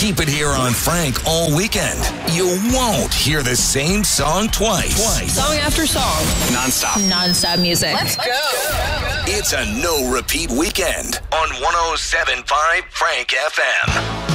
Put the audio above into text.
Keep it here on Frank all weekend. You won't hear the same song twice. Song after song. Non-stop music. Let's go. It's a no-repeat weekend on 107.5 Frank FM.